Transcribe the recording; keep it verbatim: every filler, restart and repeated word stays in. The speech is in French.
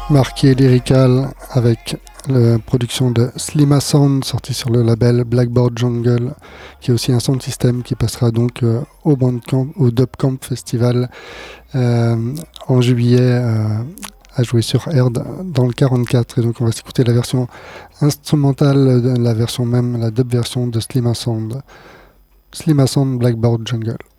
marqué lyrical avec la production de Slima Sound sortie sur le label Blackboard Jungle, qui est aussi un sound system qui passera donc euh, au Bandcamp, au Dubcamp Festival euh, en juillet euh, à jouer sur Erd dans le quarante-quatre. Et donc on va s'écouter la version instrumentale, la version même, la dub version de Slima Sound. Slima Sound Blackboard Jungle.